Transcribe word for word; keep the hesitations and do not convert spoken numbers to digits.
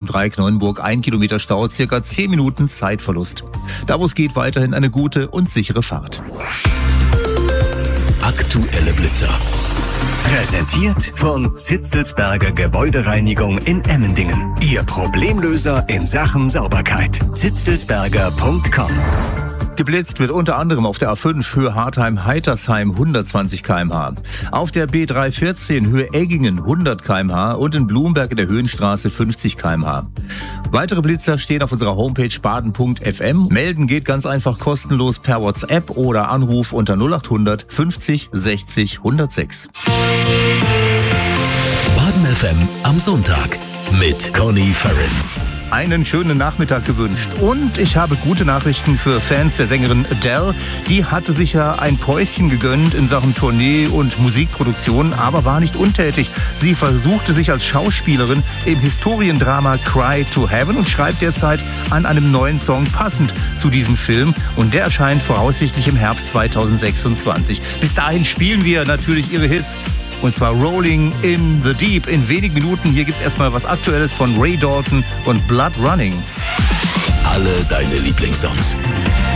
Dreieck Neunburg, ein Kilometer Stau, circa zehn Minuten Zeitverlust. Davos geht weiterhin eine gute und sichere Fahrt. Aktuelle Blitzer. Präsentiert von Zitzelsberger Gebäudereinigung in Emmendingen. Ihr Problemlöser in Sachen Sauberkeit. zitzelsberger punkt com. Geblitzt wird unter anderem auf der A fünf Höhe Hartheim-Heitersheim hundertzwanzig Kilometer pro Stunde, auf der B dreihundertvierzehn Höhe Eggingen hundert Kilometer pro Stunde und in Blumberg in der Höhenstraße fünfzig Kilometer pro Stunde. Weitere Blitzer stehen auf unserer Homepage baden punkt f m. Melden geht ganz einfach kostenlos per WhatsApp oder Anruf unter null acht hundert fünfzig sechzig hundertsechs. Baden F M am Sonntag mit Conny Farren. Einen schönen Nachmittag gewünscht. Und ich habe gute Nachrichten für Fans der Sängerin Adele. Die hatte sich ja ein Päuschen gegönnt in Sachen Tournee und Musikproduktion, aber war nicht untätig. Sie versuchte sich als Schauspielerin im Historiendrama Cry to Heaven und schreibt derzeit an einem neuen Song passend zu diesem Film. Und der erscheint voraussichtlich im Herbst zweitausendsechsundzwanzig. Bis dahin spielen wir natürlich ihre Hits. Und zwar Rolling in the Deep in wenigen Minuten. Hier gibt's erstmal was Aktuelles von Ray Dalton und Blood Running. Alle deine Lieblingssongs.